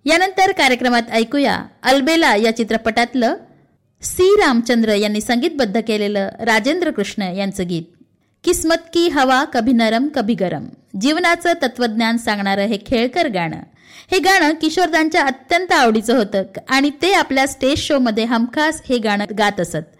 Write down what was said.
यानंतर कार्यक्रमात ऐकूया अलबेला या चित्रपटातलं सी रामचंद्र यांनी संगीतबद्ध केलेलं राजेंद्र कृष्ण यांचं गीत. किस्मत की हवा कभी नरम कभी गरम, जीवनाचं तत्वज्ञान सांगणारं हे खेळकर गाणं. हे गाणं किशोरदांच्या अत्यंत आवडीचं होतं आणि ते आपल्या स्टेज शो मध्ये हमखास हे गाणं गात असत.